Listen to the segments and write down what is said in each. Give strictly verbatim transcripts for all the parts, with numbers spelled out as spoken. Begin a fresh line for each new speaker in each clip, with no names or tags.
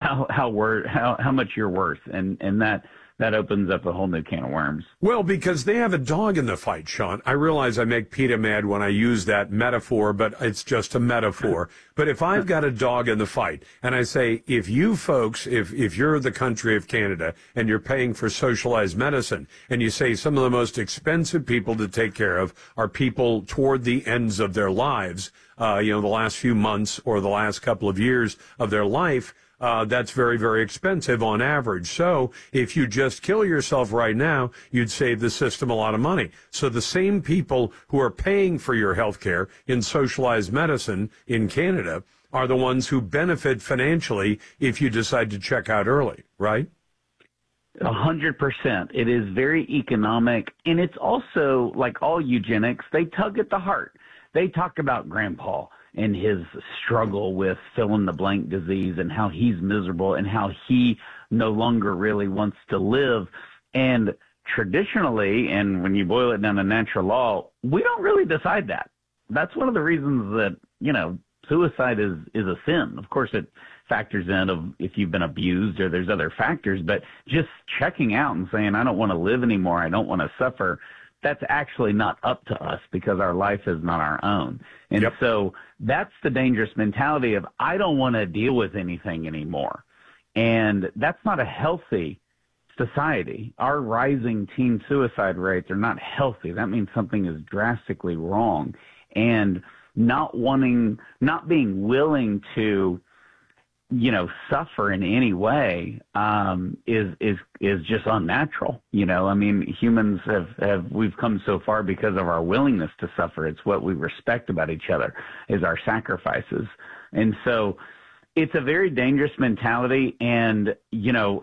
how how wor- how how much you're worth, and and that that opens up a whole new can of worms.
Well, because they have a dog in the fight, Sean. I realize I make PETA mad when I use that metaphor, but it's just a metaphor. But if I've got a dog in the fight, and I say, if you folks, if, if you're the country of Canada and you're paying for socialized medicine, and you say some of the most expensive people to take care of are people toward the ends of their lives, uh, you know, the last few months or the last couple of years of their life, Uh, that's very, very expensive on average. So if you just kill yourself right now, you'd save the system a lot of money. So the same people who are paying for your health care in socialized medicine in Canada are the ones who benefit financially if you decide to check out early, right?
A hundred percent. It is very economic, and it's also, like all eugenics, they tug at the heart. They talk about Grandpa and his struggle with fill-in-the-blank disease and how he's miserable and how he no longer really wants to live. And traditionally, and when you boil it down to natural law, we don't really decide that. That's one of the reasons that, you know, suicide is, is a sin. Of course, it factors in of if you've been abused or there's other factors, but just checking out and saying, I don't want to live anymore, I don't want to suffer, that's actually not up to us because our life is not our own. And yep. so that's the dangerous mentality of I don't want to deal with anything anymore. And that's not a healthy society. Our rising teen suicide rates are not healthy. That means something is drastically wrong. And not wanting, not being willing to, you know, suffer in any way um, is is is just unnatural. You know, I mean, humans have, have we've come so far because of our willingness to suffer. It's what we respect about each other is our sacrifices, and so it's a very dangerous mentality. And you know,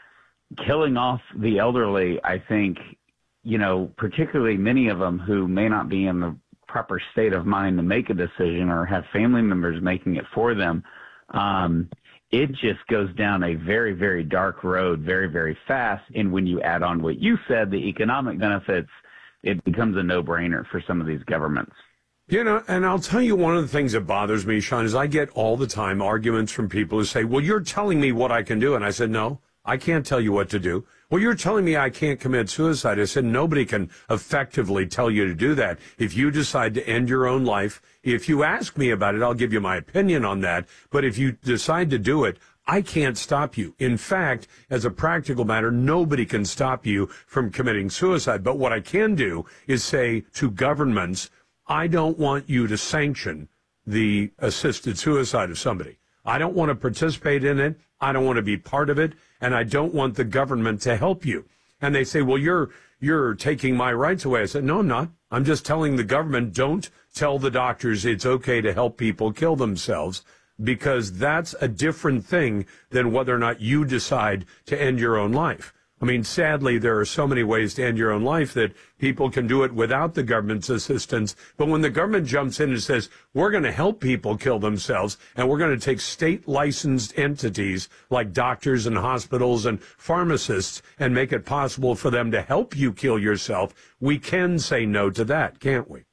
killing off the elderly, I think, you know, particularly many of them who may not be in the proper state of mind to make a decision or have family members making it for them. Um, it just goes down a very, very dark road very, very fast. And when you add on what you said, the economic benefits, it becomes a no-brainer for some of these governments.
You know, and I'll tell you one of the things that bothers me, Sean, is I get all the time arguments from people who say, well, you're telling me what I can do. And I said, no, I can't tell you what to do. Well, you're telling me I can't commit suicide. I said, nobody can effectively tell you to do that. If you decide to end your own life, if you ask me about it, I'll give you my opinion on that. But if you decide to do it, I can't stop you. In fact, as a practical matter, nobody can stop you from committing suicide. But what I can do is say to governments, I don't want you to sanction the assisted suicide of somebody. I don't want to participate in it. I don't want to be part of it. And I don't want the government to help you. And they say, well, you're you're taking my rights away. I said, no, I'm not. I'm just telling the government, don't tell the doctors it's okay to help people kill themselves, because that's a different thing than whether or not you decide to end your own life. I mean, sadly, there are so many ways to end your own life that people can do it without the government's assistance. But when the government jumps in and says, we're going to help people kill themselves, and we're going to take state-licensed entities like doctors and hospitals and pharmacists and make it possible for them to help you kill yourself, we can say no to that, can't we?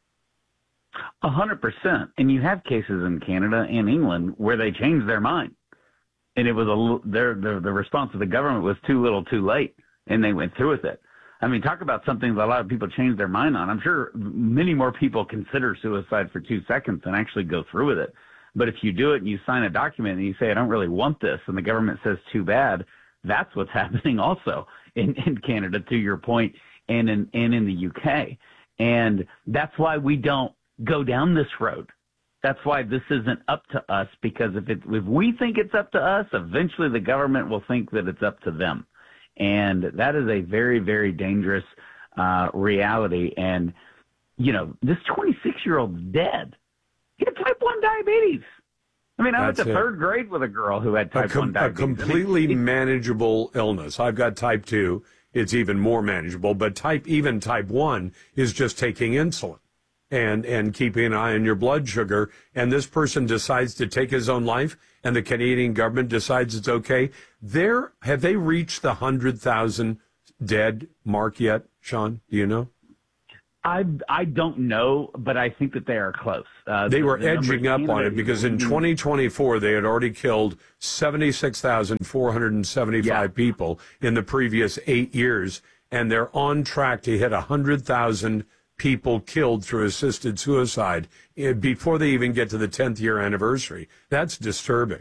A hundred percent. And you have cases in Canada and England where they changed their mind. And it was a their, the the response of the government was too little, too late, and they went through with it. I mean, talk about something that a lot of people change their mind on. I'm sure many more people consider suicide for two seconds than actually go through with it. But if you do it and you sign a document and you say, I don't really want this, and the government says, too bad, that's what's happening also in, in Canada, to your point, and in and in the U K. And that's why we don't go down this road. That's why this isn't up to us, because if it, if we think it's up to us, eventually the government will think that it's up to them. And that is a very, very dangerous uh, reality. And, you know, this twenty-six-year-old's dead. He had type one diabetes. I mean, I went to third grade with a girl who had type
com-
one diabetes.
A completely I mean, manageable illness. I've got type two. It's even more manageable. But type, even type one is just taking insulin and and keeping an eye on your blood sugar, and this person decides to take his own life, and the Canadian government decides it's okay. There, have they reached the one hundred thousand dead mark yet, Sean? Do you know?
I I don't know, but I think that they are close. Uh,
they
the,
were
the
edging up on it because in twenty twenty-four they had already killed seventy-six thousand four hundred seventy-five yeah. people in the previous eight years, and they're on track to hit one hundred thousand people killed through assisted suicide before they even get to the tenth year anniversary. That's disturbing.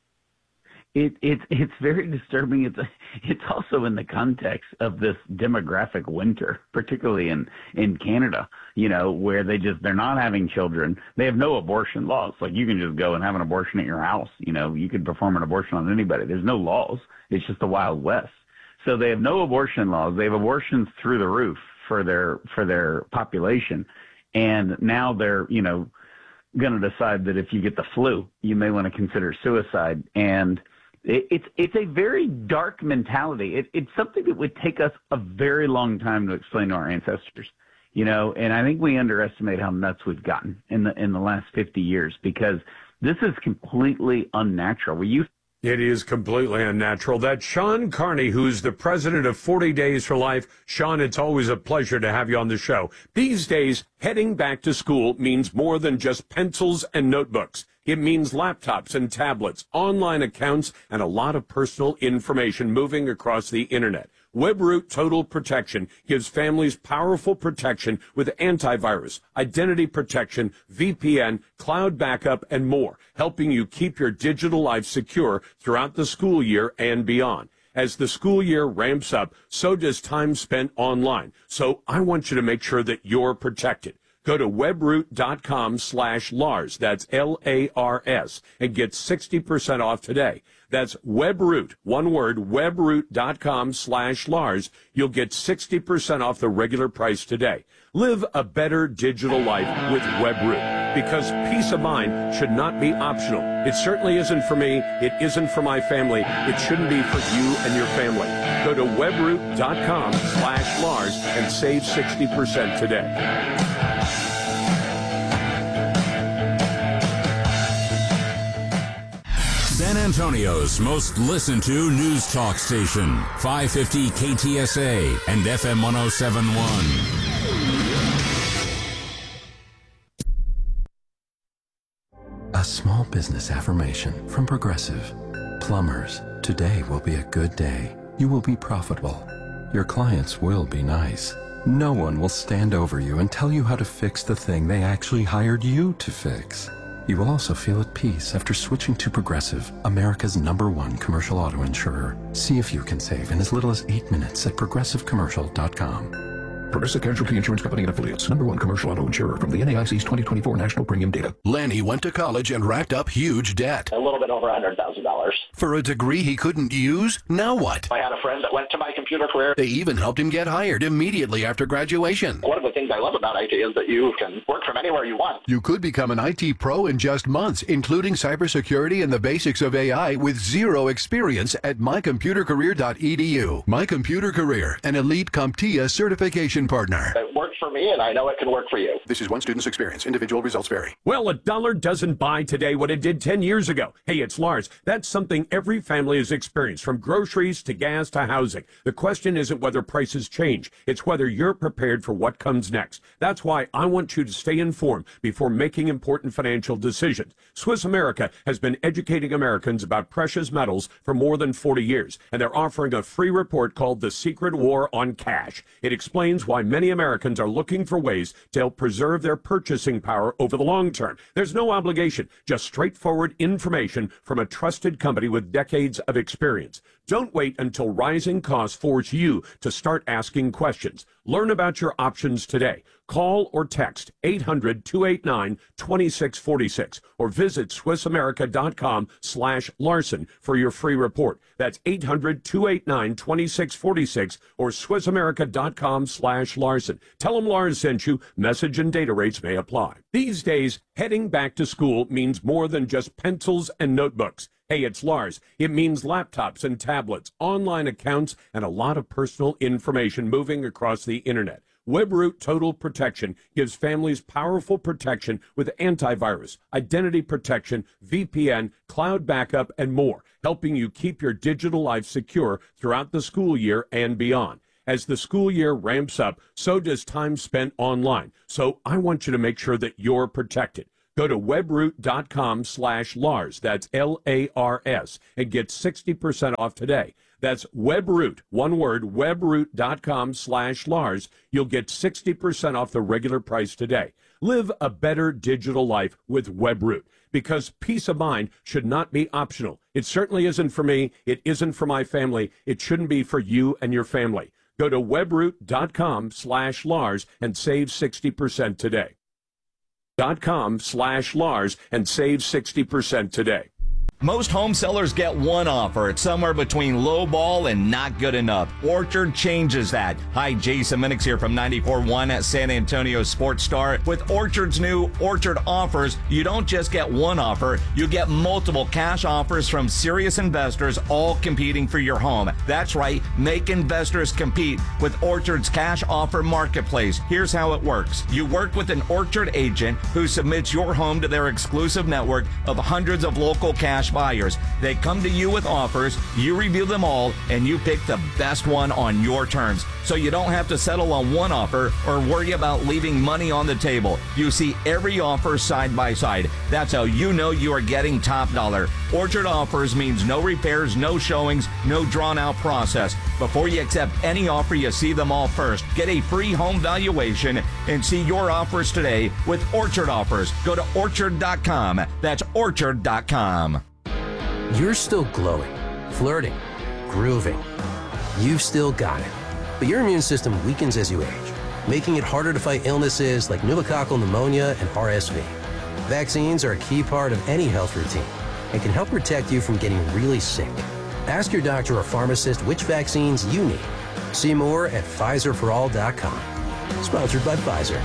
It, it, it's very disturbing. It's, it's also in the context of this demographic winter, particularly in, in Canada, you know, where they just, they're not having children. They have no abortion laws. Like, you can just go and have an abortion at your house. You know, you can perform an abortion on anybody. There's no laws. It's just the Wild West. So they have no abortion laws. They have abortions through the roof for their, for their population. And now they're, you know, going to decide that if you get the flu, you may want to consider suicide. And It's it's a very dark mentality. It, it's something that would take us a very long time to explain to our ancestors, you know. And I think we underestimate how nuts we've gotten in the in the last fifty years, because this is completely unnatural. We used
It is completely unnatural. That's Sean Carney, who's the president of forty Days for Life. Sean, it's always a pleasure to have you on the show. These days, heading back to school means more than just pencils and notebooks. It means laptops and tablets, online accounts, and a lot of personal information moving across the internet. WebRoot Total Protection gives families powerful protection with antivirus, identity protection, V P N, cloud backup, and more, helping you keep your digital life secure throughout the school year and beyond. As the school year ramps up, so does time spent online. So I want you to make sure that you're protected. Go to webroot.com slash Lars, that's L A R S, and get sixty percent off today. That's Webroot, one word, webroot.com slash Lars. You'll get sixty percent off the regular price today. Live a better digital life with Webroot, because peace of mind should not be optional. It certainly isn't for me. It isn't for my family. It shouldn't be for you and your family. Go to webroot.com slash Lars and save sixty percent today.
San Antonio's most listened to news talk station, five fifty K T S A and F M one oh seven point
one. A small business affirmation from Progressive. Plumbers, today will be a good day. You will be profitable. Your clients will be nice. No one will stand over you and tell you how to fix the thing they actually hired you to fix. You will also feel at peace after switching to Progressive, America's number one commercial auto insurer. See if you can save in as little as eight minutes at progressive commercial dot com.
Progressive Casualty Insurance Company and Affiliates, number one commercial auto insurer from the N A I C's twenty twenty-four National Premium Data.
Lanny went to college and racked up huge debt.
A little bit over one hundred thousand dollars.
For a degree he couldn't use? Now what?
I had a friend that went to My Computer Career.
They even helped him get hired immediately after graduation.
One of the things I love about I T is that you can work from anywhere you want.
You could become an I T pro in just months, including cybersecurity and the basics of A I with zero experience at my computer career dot e d u. My Computer Career, an elite CompTIA certification partner.
It worked for me, and I know it can work for you.
This is one student's experience. Individual results vary.
Well, a dollar doesn't buy today what it did ten years ago. Hey, it's Lars. That's something every family has experienced, from groceries to gas to housing. The question isn't whether prices change. It's whether you're prepared for what comes next. That's why I want you to stay informed before making important financial decisions. Swiss America has been educating Americans about precious metals for more than forty years, and they're offering a free report called The Secret War on Cash. It explains why many Americans are looking for ways to help preserve their purchasing power over the long term. There's no obligation, just straightforward information from a trusted company with decades of experience. Don't wait until rising costs force you to start asking questions. Learn about your options today. Call or text eight hundred, two eight nine, two six four six or visit swiss america dot com slash Larson for your free report. That's eight hundred, two eight nine, two six four six or swiss america dot com slash Larson. Tell them Lars sent you. Message and data rates may apply. These days, heading back to school means more than just pencils and notebooks. Hey, it's Lars. It means laptops and tablets, online accounts, and a lot of personal information moving across the internet. WebRoot Total Protection gives families powerful protection with antivirus, identity protection, V P N, cloud backup, and more, helping you keep your digital life secure throughout the school year and beyond. As the school year ramps up, so does time spent online. So I want you to make sure that you're protected. Go to webroot.com slash Lars. That's L A R S, and get sixty percent off today. That's Webroot, one word, webroot.com slash Lars. You'll get sixty percent off the regular price today. Live a better digital life with Webroot, because peace of mind should not be optional. It certainly isn't for me. It isn't for my family. It shouldn't be for you and your family. Go to webroot.com slash Lars and save sixty percent today. Dot com slash Lars and save sixty percent today.
Most home sellers get one offer. It's somewhere between low ball and not good enough. Orchard changes that. Hi, Jason Minix here from ninety-four point one at San Antonio Sports Star. With Orchard's new Orchard offers, you don't just get one offer, you get multiple cash offers from serious investors, all competing for your home. That's right, make investors compete with Orchard's cash offer marketplace. Here's how it works. You work with an Orchard agent who submits your home to their exclusive network of hundreds of local cash buyers. They come to you with offers, you review them all, and you pick the best one on your terms. So you don't have to settle on one offer or worry about leaving money on the table. You see every offer side by side. That's how you know you are getting top dollar. Orchard offers means no repairs, no showings, no drawn out process. Before you accept any offer, you see them all first. Get a free home valuation and see your offers today with Orchard offers. Go to orchard dot com. That's orchard dot com.
You're still glowing, flirting, grooving. You've still got it. But your immune system weakens as you age, making it harder to fight illnesses like pneumococcal pneumonia and R S V. Vaccines are a key part of any health routine and can help protect you from getting really sick. Ask your doctor or pharmacist which vaccines you need. See more at Pfizer for all dot com. Sponsored by Pfizer.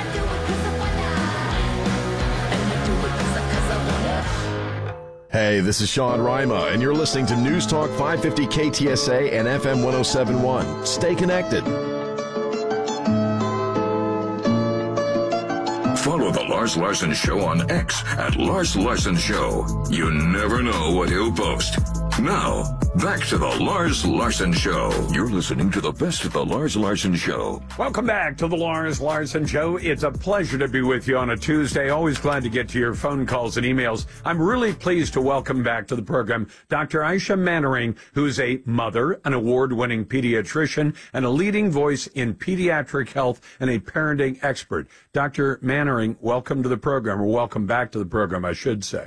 Hey, this is Sean Rima, and you're listening to News Talk five fifty K T S A and F M one oh seven point one. Stay connected.
Follow The Lars Larson Show on X at Lars Larson Show. You never know what he'll post. Now, back to The Lars Larson Show. You're listening to the best of The Lars Larson Show.
Welcome back to The Lars Larson Show. It's a pleasure to be with you on a Tuesday. Always glad to get to your phone calls and emails. I'm really pleased to welcome back to the program Doctor Aisha Mannering, who's a mother, an award-winning pediatrician, and a leading voice in pediatric health and a parenting expert. Doctor Mannering, welcome to the program, or welcome back to the program, I should say.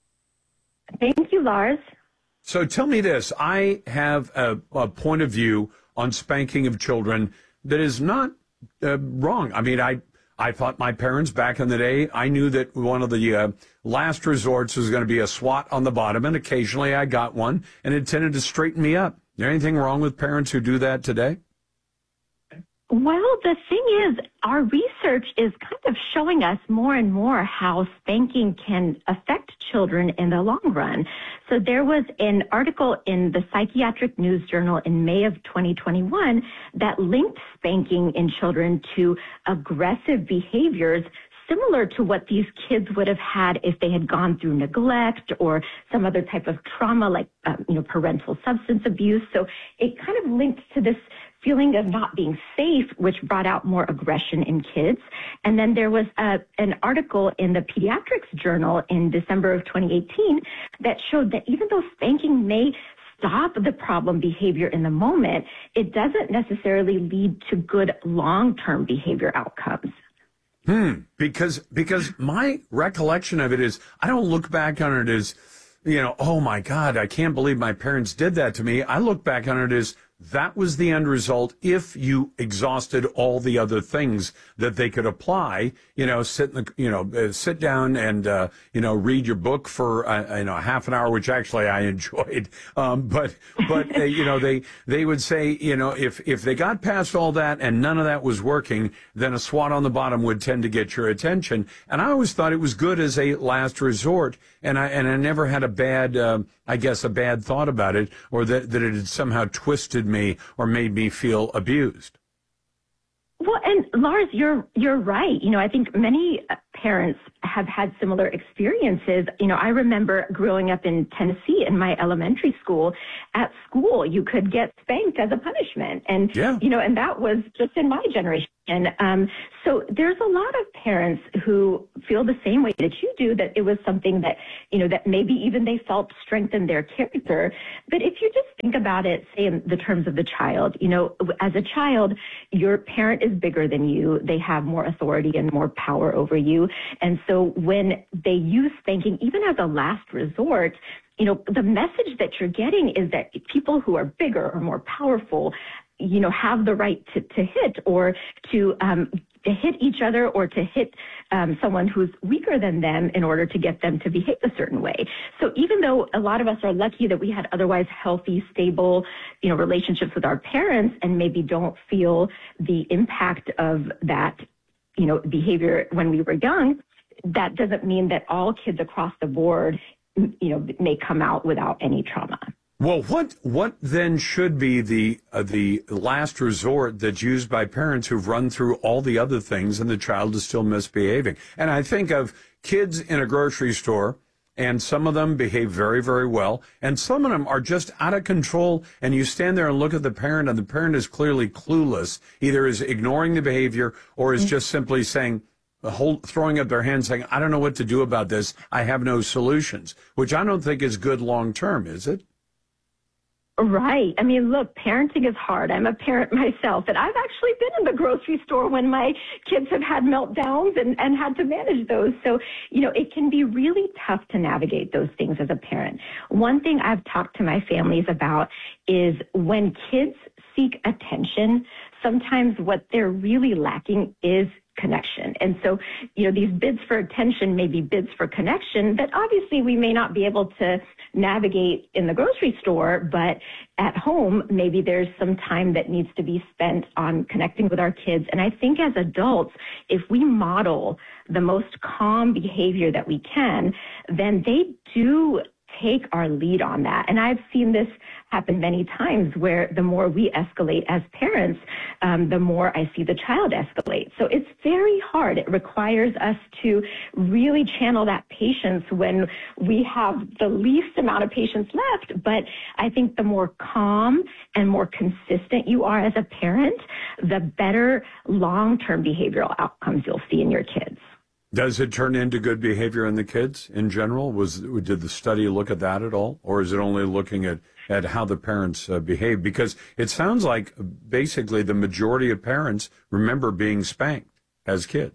Thank you, Lars.
So tell me this. I have a, a point of view on spanking of children that is not uh, wrong. I mean, I I thought my parents back in the day, I knew that one of the uh, last resorts was going to be a swat on the bottom, and occasionally I got one, and it tended to straighten me up. Is there anything wrong with parents who do that today?
Well, the thing is, our research is kind of showing us more and more how spanking can affect children in the long run. So there was an article in the Psychiatric News Journal in May of twenty twenty-one that linked spanking in children to aggressive behaviors similar to what these kids would have had if they had gone through neglect or some other type of trauma like, uh, you know, parental substance abuse. So it kind of linked to this feeling of not being safe, which brought out more aggression in kids. And then there was a, an article in the Pediatrics Journal in December of twenty eighteen that showed that even though spanking may stop the problem behavior in the moment, it doesn't necessarily lead to good long-term behavior outcomes.
Hmm. Because because my recollection of it is, I don't look back on it as, you know, oh my God, I can't believe my parents did that to me. I look back on it as that was the end result if you exhausted all the other things that they could apply. You know, sit in the, you know, uh, sit down and uh, you know, read your book for uh, you know, half an hour, which actually I enjoyed. Um, but but uh, you know, they they would say, you know, if if they got past all that and none of that was working, then a swat on the bottom would tend to get your attention. And I always thought it was good as a last resort, and I and I never had a bad, uh, I guess, a bad thought about it, or that that it had somehow twisted me or made me feel abused.
Well, and Lars, you're you're right. You know, I think many parents have had similar experiences. You know, I remember growing up in Tennessee in my elementary school. At school, you could get spanked as a punishment. And,
yeah.
you know, and that was just in my generation. And um, so there's a lot of parents who feel the same way that you do, that it was something that, you know, that maybe even they felt strengthened their character. But if you just think about it, say in the terms of the child, you know, as a child, your parent is bigger than you. They have more authority and more power over you. And so when they use spanking, even as a last resort, you know, the message that you're getting is that people who are bigger or more powerful, you know, have the right to, to hit or to um, to hit each other or to hit um, someone who's weaker than them in order to get them to behave a certain way. So even though a lot of us are lucky that we had otherwise healthy, stable, you know, relationships with our parents and maybe don't feel the impact of that, you know, behavior when we were young, that doesn't mean that all kids across the board, you know, may come out without any trauma.
Well, what what then should be the uh, the last resort that's used by parents who've run through all the other things and the child is still misbehaving? And I think of kids in a grocery store, and some of them behave very, very well, and some of them are just out of control, and you stand there and look at the parent, and the parent is clearly clueless, either is ignoring the behavior or is just simply saying, Hold, throwing up their hands saying, I don't know what to do about this, I have no solutions, which I don't think is good long term, is it?
Right. I mean, look, parenting is hard. I'm a parent myself, and I've actually been in the grocery store when my kids have had meltdowns and, and had to manage those. So, you know, it can be really tough to navigate those things as a parent. One thing I've talked to my families about is when kids seek attention, sometimes what they're really lacking is connection. And so, you know, these bids for attention may be bids for connection that obviously we may not be able to navigate in the grocery store, but at home, maybe there's some time that needs to be spent on connecting with our kids. And I think as adults, if we model the most calm behavior that we can, then they do take our lead on that. And I've seen this happen many times where the more we escalate as parents, um, the more I see the child escalate. So it's very hard. It requires us to really channel that patience when we have the least amount of patience left. But I think the more calm and more consistent you are as a parent, the better long-term behavioral outcomes you'll see in your kids.
Does it turn into good behavior in the kids in general? Was did the study look at that at all, or is it only looking at, at how the parents uh, behave? Because it sounds like basically the majority of parents remember being spanked as kids.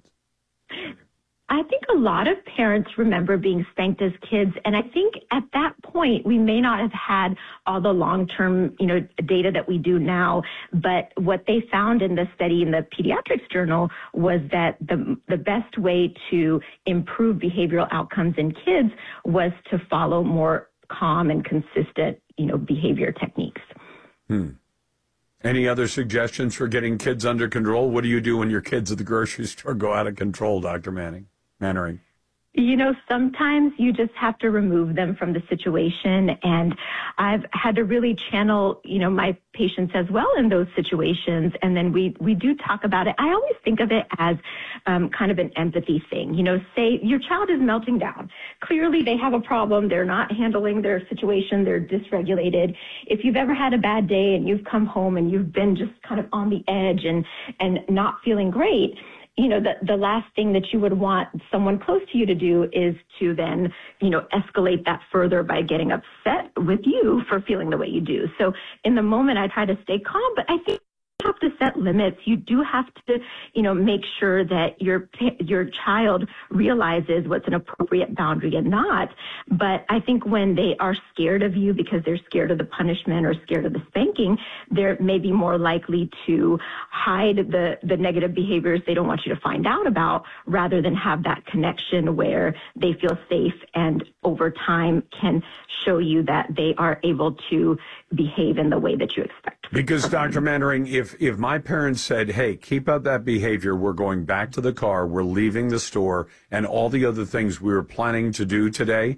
I think a lot of parents remember being spanked as kids, and I think at that point we may not have had all the long-term, you know, data that we do now. But what they found in the study in the Pediatrics Journal was that the the best way to improve behavioral outcomes in kids was to follow more calm and consistent, you know, behavior techniques.
Hmm. Any other suggestions for getting kids under control? What do you do when your kids at the grocery store go out of control, Doctor Manning? Mannering.
You know, sometimes you just have to remove them from the situation. And I've had to really channel, you know, my patients as well in those situations. And then we, we do talk about it. I always think of it as um, kind of an empathy thing. You know, say your child is melting down. Clearly they have a problem. They're not handling their situation. They're dysregulated. If you've ever had a bad day and you've come home and you've been just kind of on the edge and, and not feeling great, you know, the, the last thing that you would want someone close to you to do is to then, you know, escalate that further by getting upset with you for feeling the way you do. So in the moment, I try to stay calm, but I think you have to set limits. You do have to, you know, make sure that your your child realizes what's an appropriate boundary and not. But I think when they are scared of you because they're scared of the punishment or scared of the spanking, they're maybe more likely to hide the, the negative behaviors they don't want you to find out about, rather than have that connection where they feel safe and over time can show you that they are able to behave in the way that you expect.
Because, Doctor Mannering, if if my parents said, hey, keep up that behavior, we're going back to the car, we're leaving the store, and all the other things we were planning to do today,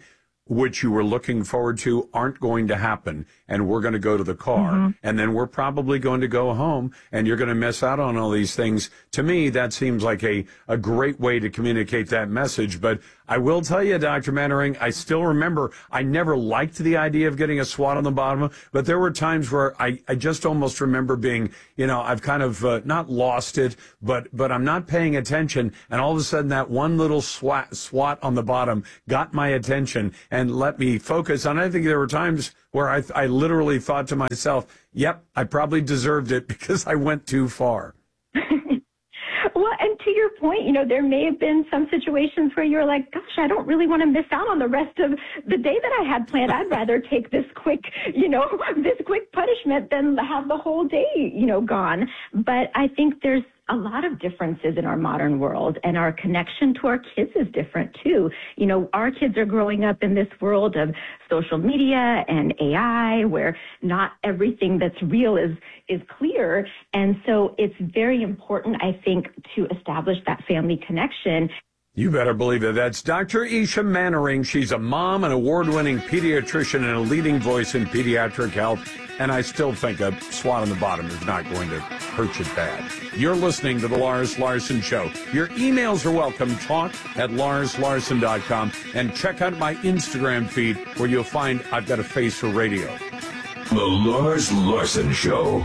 which you were looking forward to aren't going to happen, and we're going to go to the car, mm-hmm. and then we're probably going to go home, and you're going to miss out on all these things. To me, that seems like a, a great way to communicate that message. But I will tell you, Doctor Mannering, I still remember I never liked the idea of getting a SWAT on the bottom, but there were times where I, I just almost remember being, you know, I've kind of uh, not lost it, but but I'm not paying attention, and all of a sudden that one little SWAT, SWAT on the bottom got my attention and let me focus. And I think there were times where I, I literally thought to myself, yep, I probably deserved it because I went too far.
Well, and to your point, you know, there may have been some situations where you're like, gosh, I don't really want to miss out on the rest of the day that I had planned. I'd rather take this quick, you know, this quick punishment than have the whole day, you know, gone. But I think there's a lot of differences in our modern world, and our connection to our kids is different too. You know, our kids are growing up in this world of social media and A I where not everything that's real is, is clear. And so it's very important, I think, to establish that family connection.
You better believe it. That's Doctor Isha Mannering. She's a mom, an award-winning pediatrician, and a leading voice in pediatric health. And I still think a SWAT on the bottom is not going to hurt you bad. You're listening to The Lars Larson Show. Your emails are welcome. Talk at lars larson dot com. And check out my Instagram feed where you'll find I've got a face for radio.
The Lars Larson Show.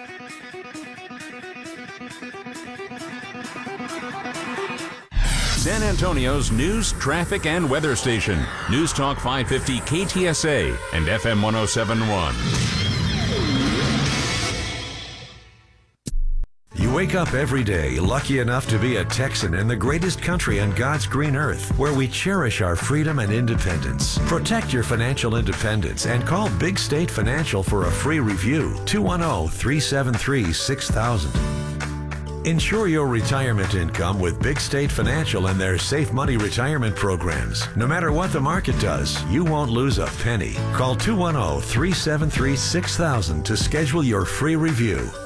San Antonio's news, traffic, and weather station. News Talk five fifty K T S A and F M one oh seven point one.
You wake up every day lucky enough to be a Texan in the greatest country on God's green earth, where we cherish our freedom and independence. Protect your financial independence and call Big State Financial for a free review. two one zero, three seven three, six thousand. Ensure your retirement income with Big State Financial and their Safe Money retirement programs. No matter what the market does, you won't lose a penny. Call two one zero, three seven three, six thousand to schedule your free review.